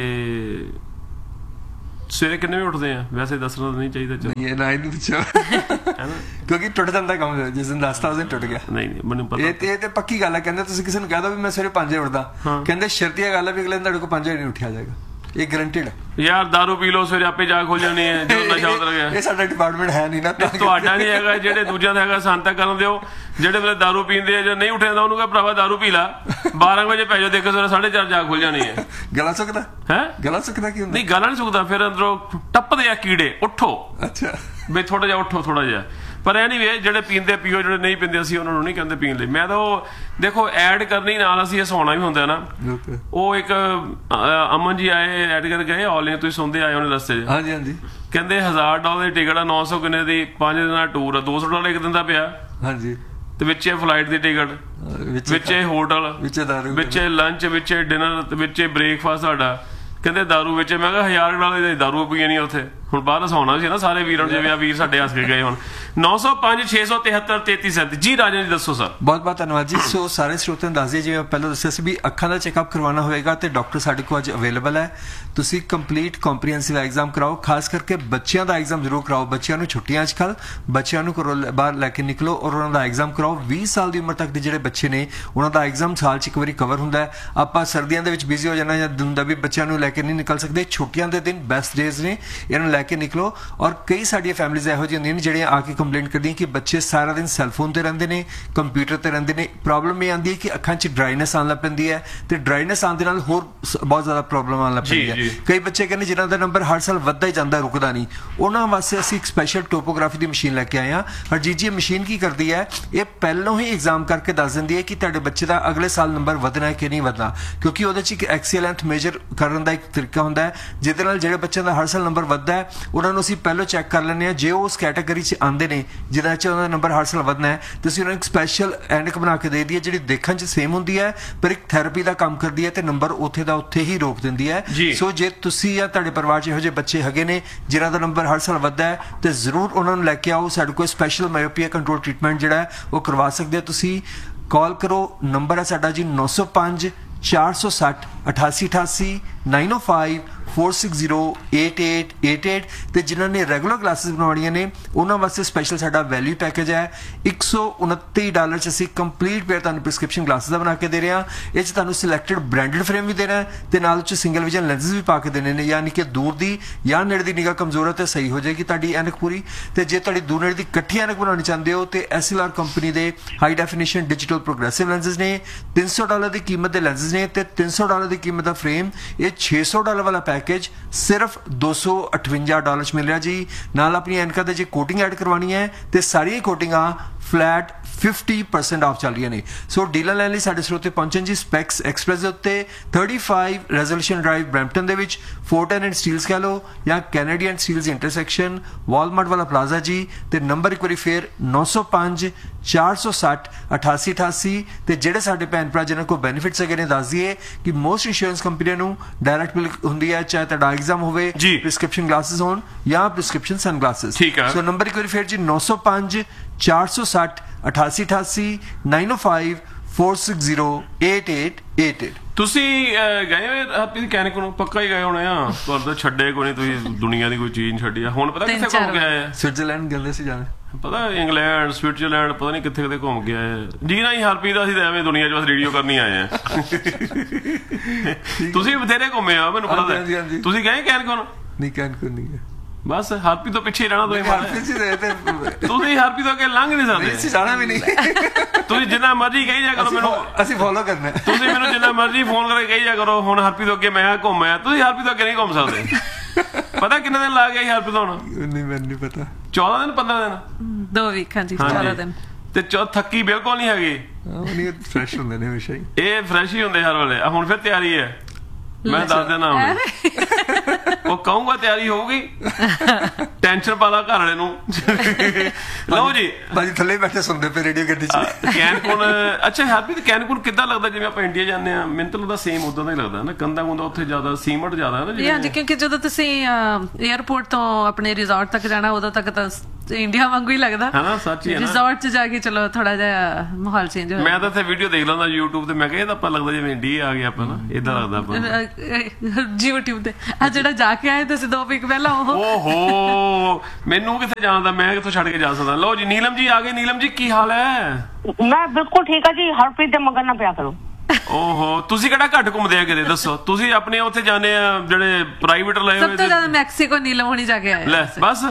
ਸਵੇਰੇ ਕਿੰਨੇ ਵਜੇ ਉੱਠਦੇ ਆ ਵੈਸੇ ਦੱਸਣਾ ਤਾਂ ਨਹੀਂ ਚਾਹੀਦਾ ਚਲੋ ਇਹ ਨਾ ਇਹਨੂੰ ਪੁੱਛੋ ਕਿਉਂਕਿ ਟੁੱਟ ਜਾਂਦਾ ਕੰਮ ਜਿਸ ਦਿਨ ਦਸਤਾ ਉਸ ਦਿਨ ਟੁੱਟ ਗਿਆ ਨਹੀਂ ਨਹੀਂ ਮੈਨੂੰ ਪਤਾ ਇਹ ਤੇ ਪੱਕੀ ਗੱਲ ਹੈ ਕਹਿੰਦੇ ਤੁਸੀਂ ਕਿਸੇ ਨੂੰ ਕਹਿ ਦੋ ਵੀ ਮੈਂ ਸਵੇਰੇ ਪੰਜ ਵਜੇ ਉੱਠਦਾ ਕਹਿੰਦੇ ਸ਼ਰਤੀਆ ਗੱਲ ਹੈ ਵੀ ਅਗਲੇ ਦਿਨ ਤੁਹਾਡੇ ਕੋਲ ਪੰਜ ਵਜੇ ਨਹੀਂ ਉੱਠਿਆ ਜਾਏਗਾ ਇਹ ਗਰੰਟਿਡ ਯਾਰ ਦਾਰੂ ਪੀ ਲਓ ਸਵੇਰੇ ਆਪੇ ਜਾ ਖੁੱਲ ਜਾਣੀ ਹੈ ਜਦੋਂ ਨਸ਼ਾ ਉਤਰ ਗਿਆ ਇਹ ਸਾਡਾ ਡਿਪਾਰਟਮੈਂਟ ਹੈ ਨਹੀਂ ਨਾ ਤੁਹਾਡਾ ਨਹੀਂ ਹੈਗਾ ਜਿਹੜੇ ਦੂਜਿਆਂ ਦਾ ਹੈਗਾ ਸੰਤਾ ਕਰਨ ਦਿਓ ਜਿਹੜੇ ਵੇਲੇ ਦਾਰੂ ਪੀਂਦੇ ਆ ਜਾਂ ਨਹੀਂ ਉੱਠਿਆ ਉਹਨੂੰ ਕਹੇ ਭਰਾਵਾ ਦਾਰੂ ਪੀ ਲਾ ਬਾਰਾਂ ਵਜੇ ਪੈ ਜਾਓ ਦੇਖੋ ਸਵੇਰੇ ਸਾਢੇ ਚਾਰ ਜਾ ਖੁੱਲ ਜਾਣੀ ਹੈ ਗਲਾ ਸੁੱਕਦਾ ਹੈ ਗਲਾ ਸੁੱਕਦਾ ਕੀ ਹੁੰਦਾ ਨਹੀਂ ਗਲਾ ਨਹੀਂ ਸੁੱਕਦਾ ਫਿਰ ਅੰਦਰੋਂ ਟੱਪਦੇ ਆ ਕੀੜੇ ਉੱਠੋ ਅੱਛਾ ਵੀ ਥੋੜਾ ਜਿਹਾ ਉੱਠੋ ਥੋੜਾ ਜਿਹਾ ਪਰ ਐਨੀਵੇ ਜਿਹੜੇ ਪੀਂਦੇ ਪੀਓ ਜਿਹੜੇ ਨਹੀਂ ਪੀਂਦੇ ਅਸੀਂ ਉਹਨਾਂ ਨੂੰ ਨਹੀਂ ਕਹਿੰਦੇ ਪੀਣ ਲਈ ਮੈਂ ਤਾਂ ਉਹ ਦੇਖੋ ਐਡ ਕਰਨੀ ਨਾਲ ਅਸੀਂ ਹਸਾਉਣਾ ਵੀ ਹੁੰਦਾ ਨਾ ਉਹ ਇੱਕ ਅਮਨ ਜੀ ਆਏ ਐਡ ਕਰ ਗਏ ਆਨਲਾਈਨ ਤੁਸੀਂ ਸੁਣਦੇ ਆਏ ਉਹਨੇ ਰਸਤੇ 'ਚ ਹਾਂਜੀ ਹਾਂਜੀ ਕਹਿੰਦੇ ਹਜ਼ਾਰ ਡਾਲਰ ਦੀ ਟਿਕਟ ਆ ਨੌ ਸੌ ਕਿੰਨੇ ਦੀ ਪੰਜ ਦਿਨ ਦਾ ਟੂਰ ਆ ਦੋ ਸੌ ਡਾਲਰ ਇੱਕ ਦਿਨ ਦਾ ਪਿਆ ਹਾਂਜੀ ਤੇ ਵਿੱਚੇ ਫਲਾਈਟ ਦੀ ਟਿਕਟ, ਵਿੱਚੇ ਹੋਟਲ, ਵਿੱਚੇ ਲੰਚ, ਵਿੱਚੇ ਡਿਨਰ, ਤੇ ਵਿੱਚੇ ਬ੍ਰੇਕਫਾਸਟ ਤੁਹਾਡਾ। ਕਹਿੰਦੇ ਦਾਰੂ ਵਿੱਚ। ਮੈਂ ਕਿਹਾ ਹਜ਼ਾਰ ਡਾਲਰ ਦੀ ਦਾਰੂ ਪੀਣੀ ਨਹੀਂ ਉੱਥੇ। ਹੁਣ ਬਾਹਰ ਹਸਾਉਣਾ ਸੀ ਨਾ ਸਾਰੇ ਵੀਰਾਂ ਨੂੰ, ਜਿਵੇਂ ਆ ਵੀਰ ਸਾਡੇ ਹੱਸ ਕੇ ਗਏ ਹੁਣ। ਨੌ ਸੌ ਪੰਜ ਛੇ ਸੌ ਤਿਹੱਤਰ ਤੇਤੀ ਸੈਂਤੀ। ਜੀ ਰਾਜਨ ਜੀ ਦੱਸੋ ਸਰ। ਬਹੁਤ ਬਹੁਤ ਧੰਨਵਾਦ ਜੀ। ਸੋ ਸਾਰੇ ਸਰੋਤਿਆਂ ਨੂੰ ਦੱਸ ਦਈਏ, ਜਿਵੇਂ ਪਹਿਲਾਂ ਦੱਸਿਆ ਸੀ ਵੀ ਅੱਖਾਂ ਦਾ ਚੈੱਕਅਪ ਕਰਵਾਉਣਾ ਹੋਵੇਗਾ ਤੇ ਡਾਕਟਰ ਸਾਡੇ ਕੋਲ ਅੱਜ ਅਵੇਲੇਬਲ ਹੈ। ਤੁਸੀਂ ਕੰਪਲੀਟ ਕੰਪਰੀਹੈਂਸਿਵ ਐਗਜ਼ਾਮ ਕਰਾਓ, ਖਾਸ ਕਰਕੇ ਬੱਚਿਆਂ ਦਾ ਐਗਜ਼ਾਮ ਜ਼ਰੂਰ ਕਰਾਓ। ਬੱਚਿਆਂ ਨੂੰ ਛੁੱਟੀਆਂ ਅੱਜ ਕੱਲ੍ਹ, ਬੱਚਿਆਂ ਨੂੰ ਘਰੋਂ ਬਾਹਰ ਲੈ ਕੇ ਨਿਕਲੋ ਔਰ ਉਹਨਾਂ ਦਾ ਐਗਜ਼ਾਮ ਕਰਾਓ। ਵੀਹ ਸਾਲ ਦੀ ਉਮਰ ਤੱਕ ਦੇ ਜਿਹੜੇ ਬੱਚੇ ਨੇ ਉਹਨਾਂ ਦਾ ਐਗਜ਼ਾਮ ਸਾਲ 'ਚ ਇੱਕ ਵਾਰੀ ਕਵਰ ਹੁੰਦਾ ਹੈ। ਆਪਾਂ ਸਰਦੀਆਂ ਦੇ ਵਿੱਚ ਬਿਜ਼ੀ ਹੋ ਜਾਣਾ ਜਾਂ ਹੁੰਦਾ ਵੀ ਬੱਚਿਆਂ ਨੂੰ ਲੈ ਕੇ ਨਹੀਂ ਨਿਕਲ ਸਕਦੇ। ਛੁੱਟੀਆਂ ਦੇ ਦਿਨ ਬੈਸਟ ਡੇਜ਼ ਨੇ, ਇਹਨਾਂ ਨੂੰ ਲੈ ਕੇ ਨਿਕਲੋ। ਔਰ ਕਈ ਸਾਡੀਆਂ ਫੈਮਿਲੀਜ਼ ਇਹੋ ਜਿਹੀਆਂ ਹੁੰਦੀਆਂ ਨੇ ਜਿਹੜੀਆਂ ਆ ਕੇ ਕੰਪਲੇਂਟ ਕਰਦੀਆਂ ਕਿ ਬੱਚੇ ਸਾਰਾ ਦਿਨ ਸੈੱਲਫੋਨ ਤੇ ਰਹਿੰਦੇ ਨੇ, ਕੰਪਿਊਟਰ ਤੇ ਰਹਿੰਦੇ ਨੇ। ਪ੍ਰੋਬਲਮ ਇਹ ਆਉਂਦੀ ਹੈ ਕਿ ਅੱਖਾਂ 'ਚ ਡਰਾਈਨੈਸ ਆਉਣ ਲੱਗ ਪੈਂਦੀ ਹੈ ਤੇ ਡਰਾਈਨੈਸ ਆਉਣ ਦੇ ਨਾਲ ਹੋਰ ਬਹੁਤ ਜ਼ਿਆਦਾ ਪ੍ਰੋਬਲਮ ਆਉਣ ਲੱਗ ਪੈਂਦੀ ਹੈ। ਕਈ ਬੱਚੇ ਕਹਿੰਦੇ ਜਿਨ੍ਹਾਂ ਦਾ ਨੰਬਰ ਹਰ ਸਾਲ ਵੱਧਦਾ ਹੀ ਜਾਂਦਾ, ਰੁਕਦਾ ਨਹੀਂ, ਉਹਨਾਂ ਵਾਸਤੇ ਅਸੀਂ ਇੱਕ ਸਪੈਸ਼ਲ ਟੋਪੋਗ੍ਰਾਫੀ ਦੀ ਮਸ਼ੀਨ ਲੈ ਕੇ ਆਏ ਹਾਂ। ਹਰਜੀਤ ਜੀ, ਇਹ ਮਸ਼ੀਨ ਕੀ ਕਰਦੀ ਹੈ? ਇਹ ਪਹਿਲਾਂ ਹੀ ਐਗਜ਼ਾਮ ਕਰਕੇ ਦੱਸ ਦਿੰਦੀ ਹੈ ਕਿ ਤੁਹਾਡੇ ਬੱਚੇ ਦਾ ਅਗਲੇ ਸਾਲ ਨੰਬਰ ਵਧਣਾ ਹੈ ਕਿ ਨਹੀਂ ਵਧਣਾ, ਕਿਉਂਕਿ ਉਹਦੇ 'ਚ ਇੱਕ ਐਕਸੀਅਲ ਲੈਂਥ ਮੇਜਰ ਕਰਨ ਦਾ ਇੱਕ ਤਰੀਕਾ ਹੁੰਦਾ ਹੈ, ਜਿਹਦੇ ਨਾਲ ਜਿਹੜੇ ਬੱਚਿਆਂ ਦਾ ਹਰ ਸਾਲ ਨੰਬਰ ਵੱਧਦਾ ਹੈ ਉਹਨਾਂ ਨੂੰ ਅਸੀਂ ਪਹਿਲਾਂ ਚੈੱਕ ਕਰ ਲੈਂਦੇ ਹਾਂ। ਜੇ ਉਹ ਉਸ ਕੈਟਾਗਰੀ 'ਚ ਆਉਂਦੇ ਨੇ ਜਿਹਨਾਂ 'ਚ ਉਹਨਾਂ ਦਾ ਨੰਬਰ ਹਰ ਸਾਲ ਵਧਣਾ ਹੈ, ਤੇ ਅਸੀਂ ਉਹਨਾਂ ਨੂੰ ਇੱਕ ਸਪੈਸ਼ਲ ਐਨਕ ਬਣਾ ਕੇ ਦੇ ਦਈਏ ਜਿਹੜੀ ਦੇਖਣ 'ਚ ਸੇਮ ਹੁੰਦੀ ਹੈ ਪਰ ਇੱਕ ਥੈਰੇਪੀ ਦਾ ਕੰਮ ਕਰਦੀ ਹੈ ਤੇ ਨੰਬਰ ਉੱਥੇ ਦਾ ਉੱਥੇ ਹੀ ਰੋਕ ਦਿੰਦੀ ਹੈ। ਸੋ ਜੇ ਤੁਸੀਂ ਜਾਂ ਤੁਹਾਡੇ ਪਰਿਵਾਰ 'ਚ ਇਹੋ ਜਿਹੇ ਬੱਚੇ ਹੈਗੇ ਨੇ ਜਿਨ੍ਹਾਂ ਦਾ ਨੰਬਰ ਹਰ ਸਾਲ ਵੱਧਦਾ ਹੈ ਤੇ ਜ਼ਰੂਰ ਉਹਨਾਂ ਨੂੰ ਲੈ ਕੇ ਆਓ। ਸਾਡੇ ਕੋਲ ਸਪੈਸ਼ਲ ਮਾਇਓਪੀਆ ਕੰਟਰੋਲ ਟ੍ਰੀਟਮੈਂਟ ਜਿਹੜਾ ਹੈ ਉਹ ਕਰਵਾ ਸਕਦੇ ਹੋ। ਤੁਸੀਂ ਕਾਲ ਕਰੋ, ਨੰਬਰ ਹੈ ਸਾਡਾ ਜੀ ਨੌ ਸੌ ਪੰਜ ਚਾਰ ਸੌ ਸੱਠ ਅਠਾਸੀ ਅਠਾਸੀ ਨਾਈਨ ਓ five four six zero eight eight eight eight. तो जिन्होंने रेगुलर क्लासेस बनवानियां ने उन्होंने वास्ते स्पेशल साडा वैल्यू पैकेज है एक सौ उनती डॉलर च असीं कंप्लीट पेयर तुहानूं प्रिस्क्रिप्शन ग्लासेस दा बना के दे रहे हैं। इस च तुहानूं सिलेक्टेड ब्रांडेड फ्रेम भी देना है ते नाल च सिंगल विजन लेंसेज भी पा के देने ने, यानी कि दूर दी या नेड़े दी निगाह कमजोर है तो सही हो जाएगी तुहाडी ऐनक पूरी। ते जे तुहाडी दूर नेड़े दी इकट्ठी ऐनक बनानी चाहते हो तो एस एल आर कंपनी के high definition digital progressive lenses ने तीन सौ डॉलर की कीमत के लेंसेज ने ते तीन सौ डॉलर की कीमत का फ्रेम। ये छे सौ डॉलर वाला पैकेज सिर्फ दो सौ अठवंजा डॉलर मिल रहा जी। नाल अपनी एनका दे जे कोटिंग ऐड करवानी है तो सारी कोटिंगां फ्लैट फिफ्टी परसेंट ऑफ चल रही ने। सो डीलर लैन लई साडे स्रोते पहुंचन जी स्पैक्स एक्सप्रैस दे उत्ते पैंतीस resolution drive Brampton they which Fortran and steels कह लो या कैनेडियन स्टील्स इंटरसैक्शन वॉलमार्ट वाला प्लाजा जी। ते नंबर एक बारी फिर नौ सौ पाँच चार सौ सठ अठासी अठासी। ते जेडे साडे भैन भरा जिन्हां को बेनिफिट्स हैगे ने दस दिए कि मोस्ट इंश्योरेंस कंपनियां नूं डायरैक्ट बिल हुंदी है, चाहे तुहाडा एग्जाम होवे, प्रिस्क्रिप्शन ग्लासेस होण या प्रिस्क्रिप्शन सनग्लासेस। सो नंबर एक बारी फिर जी नौ सौ पाँच चार सौ सठ अठासी अठासी नाइन ओ five four six zero eight eight eight eight. ਤੁਸੀਂ ਗਏ ਹੋ ਹੈਪੀ ਕੈਨਿਕ ਨੂੰ? ਪੱਕਾ ਹੀ ਗਏ ਹੋਣੇ ਆ, ਤੁਹਾਨੂੰ ਤਾਂ ਛੱਡੇ ਕੋਈ ਨਹੀਂ, ਤੁਸੀਂ ਦੁਨੀਆ ਦੀ ਕੋਈ ਚੀਜ਼ ਨਹੀਂ ਛੱਡੀ ਆ। ਹੁਣ ਪਤਾ ਕਿੱਥੇ ਘੁੰਮ ਕੇ ਆਏ ਆ? ਸਵਿਟਜ਼ਰਲੈਂਡ ਗਏ ਸੀ ਜਾਣੇ, ਪਤਾ ਇੰਗਲੈਂਡ ਸਵਿਟਜ਼ਰਲੈਂਡ ਪਤਾ ਨਹੀਂ ਕਿੱਥੇ ਕਿਤੇ ਘੁੰਮ ਕੇ ਆਏ ਜੀ। ਨਾ ਹੀ ਹਰਪੀ ਦਾ ਅਸੀਂ ਤਾਂ ਐਵੇਂ ਦੁਨੀਆ 'ਚ ਬਸ ਰੇਡੀਓ ਕਰਨੀ ਆਏ ਆ। ਤੁਸੀਂ ਬਥੇਰੇ ਘੁੰਮੇ ਆ, ਮੈਨੂੰ ਪਤਾ। ਤੁਸੀਂ ਗਏ ਕੈਨਿਕ ਨੂੰ? ਨਹੀਂ ਕੈਨਿਕ ਨਹੀਂ, ਬਸ ਹਰਪੀ ਤੋਂ ਪਿੱਛੇ ਰਹਿਣਾ ਤੁਸੀਂ। ਤੁਸੀਂ ਹਰਪੀ ਤੋਂ ਅੱਗੇ ਲੰਘ ਨਹੀਂ ਸਕਦੇ, ਜਾਣਾ ਵੀ ਨਹੀਂ। ਤੁਸੀਂ ਜਿੰਨਾ ਮਰਜ਼ੀ ਕਹੀ ਜਾ ਕਰੋ ਮੈਨੂੰ, ਅਸੀਂ ਫੋਲੋ ਕਰਨਾ। ਤੁਸੀਂ ਮੈਨੂੰ ਜਿੰਨਾ ਮਰਜ਼ੀ ਫੋਨ ਕਰਕੇ ਕਹੀ ਜਾ ਕਰੋ ਹੁਣ ਹਰਪੀ ਤੋਂ ਅੱਗੇ ਮੈਂ ਘੁੰਮਿਆ, ਤੁਸੀਂ ਹਰਪੀ ਤੋਂ ਅੱਗੇ ਨਹੀਂ ਘੁੰਮ ਸਕਦੇ। ਪਤਾ ਕਿੰਨੇ ਦਿਨ ਲੱਗ ਗਏ ਹਰਪੀ ਤੋਂ? ਹੁਣ ਨਹੀਂ ਮੈਨੂੰ ਨਹੀਂ ਪਤਾ, ਚੌਦਾਂ ਦਿਨ ਪੰਦਰਾਂ ਦਿਨ ਦੋ ਵੀਕ। ਹਾਂਜੀ ਚੌਦਾਂ ਦਿਨ। ਤੇ ਚੌ ਥੱਕੀ ਬਿਲਕੁਲ ਨਹੀਂ ਹੈਗੀ। ਫਰੈਸ਼ ਹੁੰਦੇ ਨੇ ਹਮੇਸ਼ਾ ਹੀ, ਇਹ ਫਰੈਸ਼ ਹੀ ਹੁੰਦੇ ਹਰ ਵੇਲੇ। ਹੁਣ ਫਿਰ ਤਿਆਰੀ ਹੈ, ਮੈਂ ਦੱਸ ਦੇਣਾ ਹੁਣ। ਉਹ ਕਹੂੰਗਾ ਤਿਆਰੀ ਹੋਊਗੀ, ਟੈਨਸ਼ਨ ਪਾ ਲਾ ਘਰ ਵਾਲੇ ਨੂੰ। ਲਓ ਜੀ ਬਾਜੀ ਥੱਲੇ ਬੈਠੇ ਸੁਣਦੇ ਪਏ ਰੇਡੀਓ ਗੱਡੀ 'ਚ। ਕੈਨਕੂਨ ਅੱਛਾ ਹੈਪੀ, ਕੈਨਕੂਨ ਕਿੱਦਾਂ ਲੱਗਦਾ? ਜਿਵੇਂ ਆਪਾਂ ਇੰਡੀਆ ਜਾਂਦੇ ਆ, ਮੈਨੂੰ ਤਾਂ ਲੱਗਦਾ ਸੇਮ ਉਦਾਂ ਦਾ ਹੀ ਲੱਗਦਾ ਨਾ, ਕੰਧਾਂ ਕੁੰਧਾਂ ਉੱਥੇ ਜ਼ਿਆਦਾ ਸੀਮਟ ਜ਼ਿਆਦਾ ਹੈ ਨਾ ਜੀ। ਹਾਂਜੀ, ਕਿਉਂਕਿ ਜਦੋਂ ਤੁਸੀਂ 에ਅਰਪੋਰਟ ਤੋਂ ਆਪਣੇ ਰਿਜ਼ੋਰਟ ਤੱਕ ਜਾਣਾ ਉਦੋਂ ਤੱਕ ਤਾਂ ਇੰਡੀਆ ਵਾਂਗੂ ਹੀ ਲੱਗਦਾ ਹੈ ਨਾ। ਸੱਚ ਹੀ ਹੈ ਨਾ, ਰਿਜ਼ੋਰਟ 'ਚ ਜਾ ਕੇ ਚਲੋ ਥੋੜਾ ਜਿਹਾ ਮਾਹੌਲ ਚੇਂਜ ਹੋਇਆ। ਮੈਂ ਤਾਂ ਇੱਥੇ ਵੀਡੀਓ ਦੇਖ ਲੈਂਦਾ YouTube ਤੇ, ਮੈਂ ਕਿਹਾ ਇਹ ਤਾਂ ਆਪਾਂ ਲੱਗਦਾ ਜਿਵੇਂ ਇੰਡੀਆ ਆ ਗਿਆ ਆਪਾਂ ਨਾ, ਏਦਾਂ ਲੱਗਦਾ ਆਪਾਂ YouTube ਤੇ। ਆ ਜਿਹੜਾ ਜਾ ਕੇ ਆਏ ਤੁਸੀਂ ਦੋ ਵੀਕ ਪਹਿਲਾਂ, ਓਹੋ ਮੈਨੂੰ ਕਿੱਥੇ ਜਾਣਦਾ, ਮੈਂ ਕਿੱਥੋਂ ਛੱਡ ਕੇ ਜਾ ਸਕਦਾ। ਲਓ ਜੀ ਨੀਲਮ ਜੀ ਆ ਗਏ। ਨੀਲਮ ਜੀ ਕੀ ਹਾਲ ਹੈ? ਮੈਂ ਬਿਲਕੁਲ ਠੀਕ ਆ ਜੀ, ਹਰਪ੍ਰੀਤ ਦੇ ਮਗਰ ਨਾ ਪਿਆ ਕਰੋ। ਓਹੋ ਤੁਸੀਂ ਕਿਹੜਾ ਘੱਟ ਘੁੰਮਦੇ ਆ ਕਿਤੇ, ਦੱਸੋ? ਤੁਸੀਂ ਆਪਣੇ ਉੱਥੇ ਜਾਂਦੇ ਆ ਜਿਹੜੇ ਪ੍ਰਾਈਵੇਟ ਲਏ ਹੋਏ। ਸਭ ਤੋਂ ਜ਼ਿਆਦਾ ਮੈਕਸੀਕੋ ਨੀਲਮ ਹੋਣੀ ਜਾ ਕੇ ਆਏ ਲੈ ਬਸ।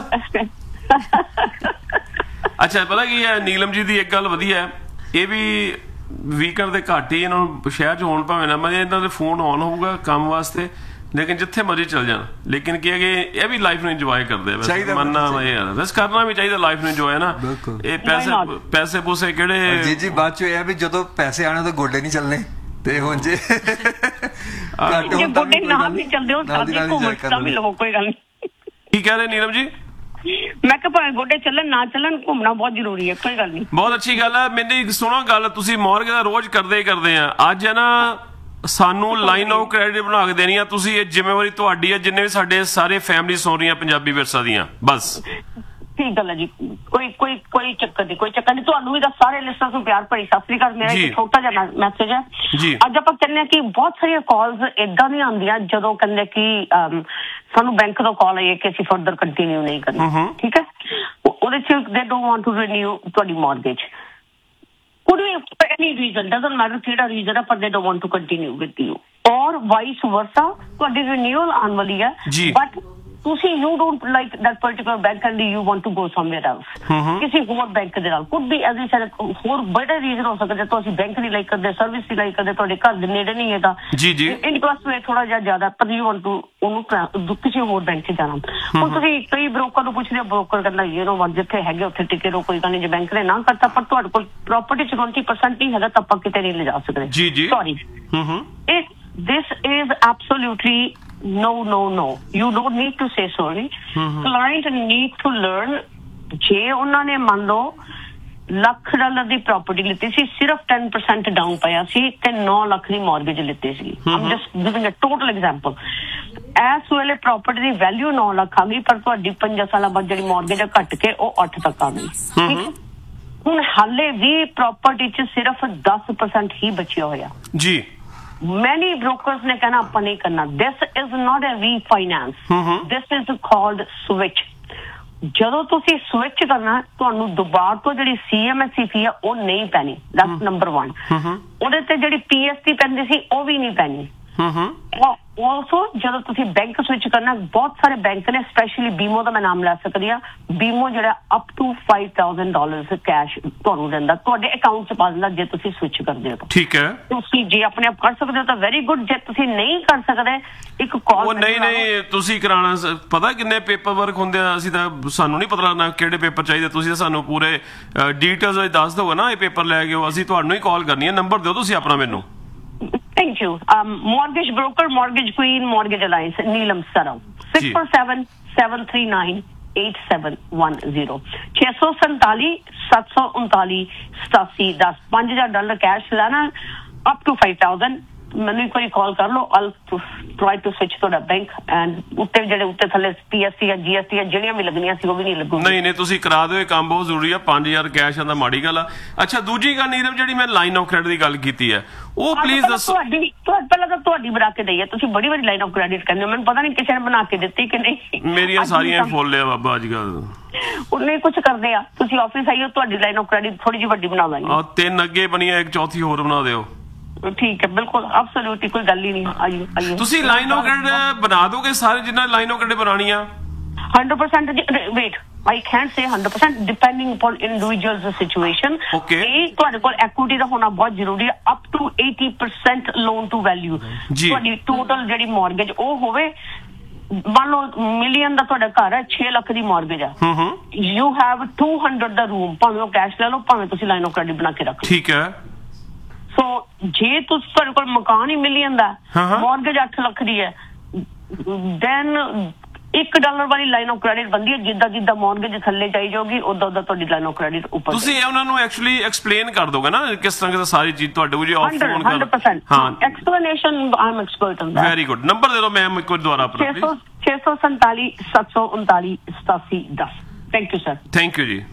ਅੱਛਾ ਪਤਾ ਕੀ ਹੈ, ਨੀਲਮ ਜੀ ਦੀ ਇੱਕ ਗੱਲ ਵਧੀਆ ਹੈ, ਇਹ ਵੀ ਵੀਕਐਂਡ ਦੇ ਘੱਟ ਹੀ ਇਹਨਾਂ ਨੂੰ ਸ਼ਹਿਰ 'ਚ ਹੋਣ ਭਾਵੇਂ ਨਾ, ਮੈਂ ਇਹਨਾਂ ਦੇ ਫੋਨ ਆਨ ਹੋਊਗਾ ਕੰਮ ਵਾਸਤੇ, ਲੇਕਿਨ ਜਿੱਥੇ ਮਰਜ਼ੀ ਚੱਲ ਜਾਣ। ਲੇਕਿਨ ਕੀ ਹੈ ਕਿ ਇਹ ਵੀ ਲਾਈਫ ਨੂੰ ਇੰਜੋਏ ਕਰਦੇ ਆ, ਵੈਸੇ ਮੰਨਣਾ ਇਹ ਆ, ਵੈਸੇ ਕਰਨਾ ਵੀ ਚਾਹੀਦਾ ਲਾਈਫ ਨੂੰ ਇੰਜੋਏ ਨਾ। ਇਹ ਪੈਸੇ ਪੈਸੇ ਪੂਸੇ ਕਿਹੜੇ ਜੀ ਜੀ ਬਾਅਦ 'ਚ ਇਹ ਆ ਵੀ ਜਦੋਂ ਪੈਸੇ ਆਣੇ ਤਾਂ ਗੋਡੇ ਨਹੀਂ ਚੱਲਣੇ। ਤੇ ਹੁਣ ਜੇ ਗੋਡੇ ਨਾਲ ਨਹੀਂ ਚੱਲਦੇ, ਉਹ ਸਾਡੀ ਘੁੰਮਣ ਦਾ ਵੀ ਲਵੋ, ਕੋਈ ਗੱਲ ਨਹੀਂ। ਕੀ ਕਹਿ ਰਹੇ ਨੀਲਮ ਜੀ? ਮੈਂ ਕਿਹਾ ਭਾਵੇਂ ਗੋਡੇ ਚੱਲਣ ਨਾ ਚੱਲਣ, ਘੁੰਮਣਾ ਬਹੁਤ ਜ਼ਰੂਰੀ ਹੈ, ਕੋਈ ਗੱਲ ਨਹੀਂ। ਬਹੁਤ ਅੱਛੀ ਗੱਲ ਹੈ। ਮੈਨੂੰ ਇੱਕ ਸੁਣੋ ਗੱਲ, ਤੁਸੀਂ ਮੌਰਗੇਜ ਦਾ ਰੋਜ਼ ਕਰਦੇ ਹੀ ਕਰਦੇ ਆ, ਅੱਜ ਹੈ ਨਾ ਸਾਨੂੰ ਲਾਈਨ ਆਫ ਕ੍ਰੈਡਿਟ ਬਣਾ ਕੇ ਦੇਣੀ ਆ ਤੁਸੀਂ, ਇਹ ਜ਼ਿੰਮੇਵਾਰੀ ਤੁਹਾਡੀ ਹੈ, ਜਿੰਨੇ ਵੀ ਸਾਡੇ ਸਾਰੇ ਫੈਮਿਲੀ ਸੁਣ ਰਹੀਆਂ ਪੰਜਾਬੀ ਵਿਰਸਾ ਦੀਆਂ। ਬਸ ਠੀਕ ਗੱਲ ਹੈ ਜੀ, ਕੋਈ ਕੋਈ ਕੋਈ ਚੱਕਰ ਨਹੀਂ, ਕੋਈ ਚੱਕਰ ਨਹੀਂ। ਤੁਹਾਨੂੰ ਵੀ ਤਾਂ ਸਾਰੇ ਲਿਸਨਰਸ ਨੂੰ ਪਿਆਰ ਭਰੀ ਸਤਿ ਸ੍ਰੀ ਅਕਾਲ। ਮੇਰਾ ਇੱਕ ਛੋਟਾ ਜਿਹਾ ਮੈਸੇਜ ਹੈ। ਅੱਜ ਆਪਾਂ ਕਹਿੰਦੇ ਹਾਂ ਕਿ ਬਹੁਤ ਸਾਰੀਆਂ ਕਾਲਸ ਏਦਾਂ ਦੀਆਂ ਆਉਂਦੀਆਂ ਜਦੋਂ ਕਹਿੰਦੇ ਕਿ ਸਾਨੂੰ ਬੈਂਕ ਤੋਂ ਕਾਲ ਆਈ ਹੈ ਕਿ ਅਸੀਂ ਫਰਦਰ ਕੰਟੀਨਿਊ ਨਹੀਂ ਕਰਨਾ, ਠੀਕ ਹੈ, ਉਹਦੇ ਚ they don't want to renew ਤੁਹਾਡੀ mortgage, could be for any reason, doesn't matter ਕਿਹੜਾ ਰੀਜ਼ਨ ਹੈ, ਪਰ they don't want to continue with you, or vice versa, ਤੁਹਾਡੀ ਰਿਨਿਊਅਲ ਆਉਣ ਵਾਲੀ ਹੈ ਬਟ ਤੁਸੀਂ you don't like that particular bank and you want to go somewhere else, ਕਿਸੇ ਹੋਰ ਬੈਂਕ ਦੇ ਨਾਲ, could be as I said, ਹੋਰ ਬੜੇ ਰੀਜ਼ਨ ਹੋ ਸਕਦੇ, ਤੁਸੀਂ ਬੈਂਕ ਨਹੀਂ ਲਾਈਕ ਕਰਦੇ, ਸਰਵਿਸ ਨਹੀਂ ਲਾਈਕ ਕਰਦੇ, ਤੁਹਾਡੇ ਘਰ ਦੇ ਨੇੜੇ ਨਹੀਂ ਹੈਗਾ, ਇੰਟਰਸਟ ਰੇਟ ਥੋੜਾ ਜਿਹਾ ਜ਼ਿਆਦਾ, ਪਰ you want to ਉਹਨੂੰ ਕਿਸੇ ਹੋਰ ਬੈਂਕ 'ਚ ਜਾਣਾ। ਹੁਣ ਤੁਸੀਂ ਕਈ ਬ੍ਰੋਕਰ ਨੂੰ ਪੁੱਛਦੇ ਹੋ, ਬ੍ਰੋਕਰ ਕਹਿੰਦਾ ਯੂ ਨੋ ਵਟ, ਜਿੱਥੇ ਹੈਗੇ ਉੱਥੇ ਟਿਕੇ ਰਹੋ, ਕੋਈ ਗੱਲ ਨਹੀਂ, ਜੇ ਬੈਂਕ ਨੇ ਨਾ ਕਰਤਾ ਪਰ ਤੁਹਾਡੇ ਕੋਲ ਪ੍ਰਾਪਰਟੀ ਚ ਟਵੰਟੀ ਪਰਸੈਂਟ ਨਹੀਂ ਹੈਗਾ ਤਾਂ ਆਪਾਂ ਕਿਤੇ ਨਹੀਂ ਲਿਜਾ ਸਕਦੇ। Sorry, this is absolutely no no no, you don't need to say sorry. Client need to learn, ਜੇ ਉਹਨਾਂ ਨੇ ਮੰਨ ਲਓ ਲੱਖ ਡਾਲਰ ਦੀ ਪ੍ਰਾਪਰਟੀ ਲਿੱਤੀ ਸੀ, ਸਿਰਫ ten percent ਡਾਊਨ ਪਿਆ ਸੀ ਤੇ ਨੌ ਲੱਖ ਦੀ ਮੌਰਗੇਜ ਲਿੱਤੀ ਸੀ, I'm just giving a total example, ਇਸ ਵੇਲੇ ਪ੍ਰਾਪਰਟੀ ਦੀ ਵੈਲਿਊ ਨੌ ਲੱਖ ਆ ਗਈ ਪਰ ਤੁਹਾਡੀ ਪੰਜਾਂ ਸਾਲਾਂ ਬਾਅਦ ਜਿਹੜੀ ਮੌਰਗੇਜ ਆ ਘੱਟ ਕੇ ਉਹ ਅੱਠ ਤੱਕ ਆ ਗਈ, ਠੀਕ ਹੈ। ਹੁਣ ਹਾਲੇ ਵੀ ਪ੍ਰਾਪਰਟੀ ਚ ਸਿਰਫ ਦਸ percent ਹੀ ਬਚਿਆ ਹੋਇਆ ਜੀ। Many brokers ਨੇ ਕਹਿਣਾ ਆਪਾਂ ਨਹੀਂ ਕਰਨਾ, this is not a refinance, this is called switch. ਜਦੋਂ ਤੁਸੀਂ ਸਵਿਚ ਕਰਨਾ ਤੁਹਾਨੂੰ ਦੁਬਾਰਾ ਤੋਂ ਜਿਹੜੀ ਸੀ ਐਮ ਐਸ ਈ ਫੀ ਆ ਉਹ ਨਹੀਂ ਪੈਣੀ, that's number one. ਉਹਦੇ ਤੇ ਜਿਹੜੀ ਪੀ ਐਸ ਟੀ ਪੈਂਦੀ ਸੀ ਉਹ ਵੀ ਨਹੀਂ ਪੈਣੀ। ਆਲਸੋ ਜਦੋਂ ਤੁਸੀਂ ਬੈਂਕ ਸਵਿਚ ਕਰਨਾ, ਬਹੁਤ ਸਾਰੇ ਬੈਂਕ ਨੇ, ਸਪੈਸ਼ਲੀ ਬੀਮੋ ਦਾ ਮੈਂ ਨਾਮ ਲੈ ਸਕਦੀ ਹਾਂ, ਬੀਮੋ ਜਿਹੜਾ up to five thousand dollars cash ਤੁਹਾਨੂੰ ਦਿੰਦਾ, ਤੁਹਾਡੇ ਅਕਾਊਂਟ ਚ ਪਾ ਦਿੰਦਾ ਜੇ ਤੁਸੀਂ ਸਵਿਚ ਕਰਦੇ ਹੋ। ਠੀਕ ਹੈ, ਤੁਸੀਂ ਜੇ ਆਪਣੇ ਆਪ ਕਰ ਸਕਦੇ ਹੋ ਤਾਂ ਵੈਰੀ ਗੁੱਡ, ਜੇ ਤੁਸੀਂ ਨਹੀਂ ਕਰ ਸਕਦੇ ਇੱਕ ਕਾਲ। ਉਹ ਨਹੀਂ ਨਹੀਂ ਤੁਸੀਂ ਕਰਾਉਣਾ, ਪਤਾ ਕਿੰਨੇ ਪੇਪਰ ਵਰਕ ਹੁੰਦੇ ਆ, ਅਸੀਂ ਤਾਂ ਸਾਨੂੰ ਨਹੀਂ ਪਤਾ ਲੱਗਣਾ ਕਿਹੜੇ ਪੇਪਰ ਚਾਹੀਦੇ, ਤੁਸੀਂ ਤਾਂ ਸਾਨੂੰ ਪੂਰੇ ਡੀਟੇਲਸ ਦੱਸ ਦਿਓ ਨਾ, ਇਹ ਪੇਪਰ ਲੈ ਕੇ ਅਸੀਂ ਤੁਹਾਨੂੰ ਹੀ ਕਾਲ ਕਰਨੀ ਹੈ, ਨੰਬਰ ਦਿਓ ਤੁਸੀਂ ਆਪਣਾ ਮੈਨੂੰ। Thank you. Um, mortgage broker, mortgage queen, mortgage alliance, Neelam Sarau. six four seven, seven three nine, eight seven one zero. six four seven, seven three nine, eight seven one zero. five thousand dollars cash lana up to five thousand. ਮੈਨੂੰ ਇੱਕ ਵਾਰੀ ਕਾਲ ਕਰ ਲਓ, I'll try to switch ਤੁਹਾਡਾ bank and ਉੱਤੇ ਜਿਹੜੇ ਉੱਤੇ ਥੱਲੇ ਪੀ ਐਸ ਸੀ ਜਾਂ ਜੀ ਐਸ ਟੀ ਜਿਹੜੀਆਂ ਵੀ ਲੱਗਣੀਆਂ ਸੀ ਉਹ ਵੀ ਨਹੀਂ ਲੱਗੂਗੀ। ਨਹੀਂ ਨਹੀਂ ਤੁਸੀਂ ਕਰਾ ਦਿਓ, ਇਹ ਕੰਮ ਬਹੁਤ ਜ਼ਰੂਰੀ ਆ, ਪੰਜ ਹਜ਼ਾਰ ਕੈਸ਼ ਆਂਦਾ ਮਾੜੀ ਗੱਲ ਆ। ਅੱਛਾ ਦੂਜੀ ਗੱਲ ਨੀਰਵ, ਜਿਹੜੀ ਮੈਂ ਲਾਈਨ ਆਫ ਕ੍ਰੈਡਿਟ ਦੀ ਗੱਲ ਕੀਤੀ ਹੈ ਉਹ ਪਲੀਜ਼ ਦੱਸੋ। ਤੁਹਾਡੀ ਪਹਿਲਾਂ ਤਾਂ ਤੁਹਾਡੀ ਬਣਾ ਕੇ ਦਈ ਹੈ, ਤੁਸੀਂ ਬੜੀ ਵਾਰੀ ਲਾਈਨ ਆਫ ਕ੍ਰੈਡਿਟ ਕਹਿੰਦੇ ਹੋ, ਮੈਨੂੰ ਪਤਾ ਨਹੀਂ ਕਿਸੇ ਨੇ ਬਣਾ ਕੇ ਦਿੱਤੀ ਕਿ ਨਹੀਂ। ਮੇਰੀਆਂ ਸਾਰੀਆਂ ਫੁੱਲ ਆ ਬਾਬਾ ਅੱਜ ਕੱਲ, ਉਹਨੇ ਕੁਝ ਕਰਦੇ ਆ, ਤੁਸੀਂ ਆਫਿਸ ਆਈਓ ਤੁਹਾਡੀ ਲਾਈਨ ਆਫ ਕ੍ਰੈਡਿਟ ਥੋੜੀ ਜਿਹੀ ਵੱਡੀ ਬਣਾ ਦਾਂਗੇ। ਆਹ ਤਿੰਨ ਅੱਗੇ ਬਣੀਆਂ, ਇੱਕ ਚੌਥੀ ਹੋਰ ਬਣਾ ਦਿਓ। ਠੀਕ ਹੈ, ਬਿਲਕੁਲ ਐਬਸੋਲੂਟਲੀ ਕੋਈ ਗੱਲ ਹੀ ਨਹੀਂ। ਆਈਓ ਆਈਓ ਤੁਸੀਂ ਲਾਈਨ ਆਫ ਕ੍ਰੈਡਿਟ ਬਣਾ ਦੋਗੇ ਸਾਰੇ ਜਿੰਨਾ ਲਾਈਨ ਆਫ ਕ੍ਰੈਡਿਟ ਬਣਾਣੀ ਆ? one hundred percent wait, I can't say one hundred percent depending upon individual's situation. Okay. ਇਹ ਤੁਹਾਡੇ ਕੋਲ equity ਦਾ ਹੋਣਾ ਬਹੁਤ ਜ਼ਰੂਰੀ ਹੈ, up to eighty percent loan to value ਤੁਹਾਡੀ ਟੋਟਲ ਜਿਹੜੀ ਮੌਰਗੇਜ ਉਹ ਹੋਵੇ। ਮੰਨ ਲਓ ਮਿਲੀਅਨ ਦਾ ਤੁਹਾਡਾ ਘਰ ਹੈ, ਛੇ ਲੱਖ ਦੀ ਮੌਰਗੇਜ ਆ, you have two hundred the room, ਭਾਵੇਂ ਉਹ ਕੈਸ਼ ਲੈ ਲਓ ਭਾਵੇਂ ਤੁਸੀਂ ਲਾਈਨ ਆਫ ਕ੍ਰੈਡਿਟ ਬਣਾ ਕੇ ਰੱਖੋ। ਠੀਕ ਹੈ। ਸੋ ਜੇ ਤੁਸੀਂ ਤੁਹਾਡੇ ਕੋਲ ਮਕਾਨ ਹੀ ਮਿਲੀਅਨ ਦਾ, ਮੌਰਗੇਜ ਅੱਠ ਲੱਖ ਦੀ ਹੈ, ਦੈਨ ਇੱਕ ਡਾਲਰ ਵਾਲੀ ਲਾਈਨ ਆਫ ਕ੍ਰੈਡਿਟ ਬਣਦੀ ਹੈ, ਜਿੱਦਾਂ ਜਿੱਦਾਂ ਮੌਰਗੇਜ ਥੱਲੇ ਜਾਈ ਜਾਊਗੀ ਉਦਾਂ ਉਦਾਂ ਤੁਹਾਡੀ ਲਾਈਨ ਆਫ ਕ੍ਰੈਡਿਟ ਉੱਪਰ। ਤੁਸੀਂ ਉਹਨਾਂ ਨੂੰ ਐਕਚੁਅਲੀ ਐਕਸਪਲੇਨ ਕਰ ਦੋਗੇ ਨਾ ਕਿਸ ਤਰ੍ਹਾਂ ਦੀ ਸਾਰੀ ਚੀਜ਼ ਤੁਹਾਡੇ ਕੋਲ, ਜੇ ਆਫ ਫੋਨ ਕਰ। one hundred percent ਹਾਂ, explanation I am expert in that. Very good, number ਦੇ ਦਿਓ ਮੈਮ ਇੱਕ ਵਾਰ ਦੁਬਾਰਾ ਆਪਣਾ। six four seven, seven three nine, eight seven one zero, seven seven one zero, one seven one zero। Thank you sir. Thank you ਜੀ।